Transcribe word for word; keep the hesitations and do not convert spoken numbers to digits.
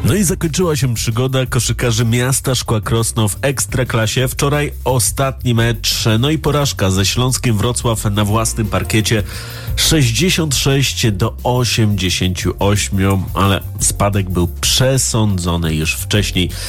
No i zakończyła się przygoda koszykarzy miasta Szkła Krosno w Ekstraklasie. Wczoraj ostatni mecz, no i porażka ze Śląskiem Wrocław na własnym parkiecie sześćdziesiąt sześć do osiemdziesięciu ośmiu, ale spadek był przesądzony już wcześniej.